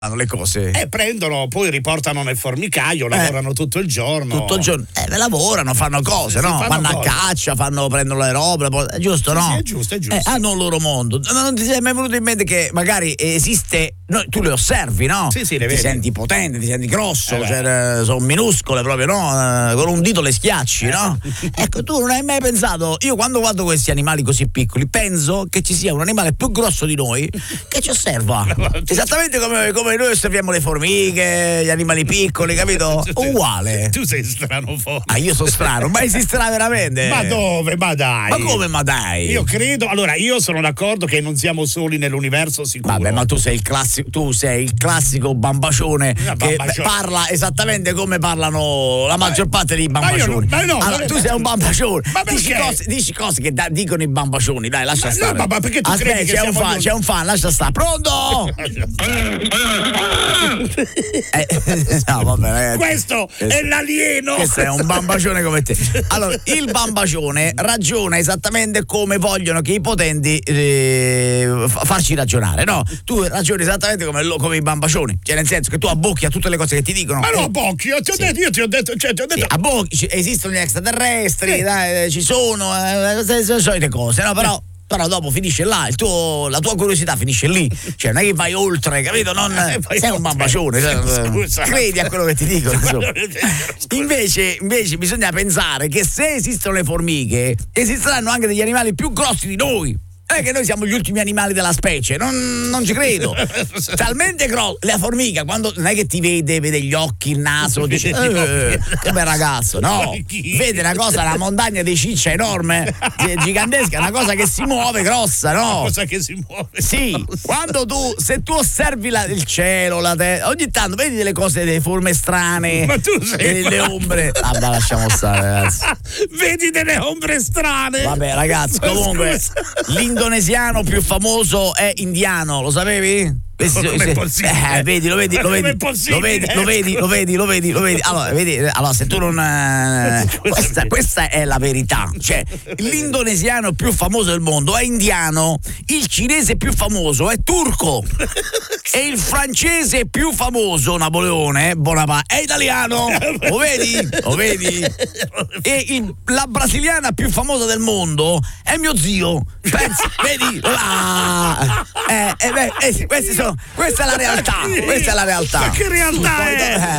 le cose? Prendono, poi riportano nel formicaio, lavorano tutto il giorno. Tutto il giorno. Lavorano, fanno cose, Sì, no? fanno Vanno cose. a caccia, prendono le robe, è giusto, no? Sì, è giusto. Hanno un loro mondo. Ma non ti sei mai venuto in mente che magari esiste, tu le osservi, no? Sì, le ti vedi. senti potente, ti senti grosso, sono minuscole proprio, no? Con un dito le schiacci, no? Ecco, tu non hai mai pensato, io quando guardo questi animali così piccoli, penso che ci sia un animale più grosso di noi che ci osserva. Esattamente come noi osserviamo le formiche, gli animali piccoli, capito? Uguale. Tu sei strano fuori. Io sono strano, ma esisterà veramente? Ma dove? Ma dai. Ma come, ma dai? Io credo, allora io sono d'accordo che non siamo soli nell'universo sicuro. Vabbè, ma tu sei il classico bambacione che parla esattamente come parlano la maggior parte dei bambacioni. Tu sei un bambacione. Ma perché? Dici cose che dicono i bambacioni, dai, lascia stare. No, ma perché tu credi che c'è un fan, lascia stare. Pronto? No, vabbè, ragazzi. Questo è l'alieno. Questo è un bambacione come te. Allora, il bambacione ragiona esattamente come vogliono che i potenti farci ragionare, no? Tu ragioni esattamente come i bambacioni, cioè nel senso che tu abbocchi a tutte le cose che ti dicono. Ma no, abbocchi, io ti ho detto. Sì, abbocchi, esistono gli extraterrestri, dai, ci sono le solite cose, no? Però dopo finisce là, la tua curiosità finisce lì, cioè non è che vai oltre, capito? Sei un bambacione, Scusa. credi a quello che ti dicono. Invece bisogna pensare che se esistono le formiche, esisteranno anche degli animali più grossi di noi. Non è che noi siamo gli ultimi animali della specie, non ci credo. Talmente grosso. La formica, quando non è che ti vede gli occhi, il naso, dice che bel ragazzo, no? Vede una cosa, una montagna di ciccia enorme, gigantesca, una cosa che si muove grossa, no? Una cosa che si muove. Sì, se tu osservi il cielo, la terra, ogni tanto vedi delle cose, delle forme strane, ma tu sei delle ombre. Vabbè, lasciamo stare, ragazzi. Vedi delle ombre strane. Vabbè, ragazzi, comunque l'indonesiano più famoso è indiano, lo sapevi? Com'è possibile? Vedi, lo vedi. Allora, se tu non questa è la verità. Cioè, l'indonesiano più famoso del mondo è indiano, il cinese più famoso è turco e il francese più famoso, Napoleone Bonaparte, è italiano. Lo vedi? E la brasiliana più famosa del mondo è mio zio. Pensa, vedi? Questa è la realtà. Ma che realtà è?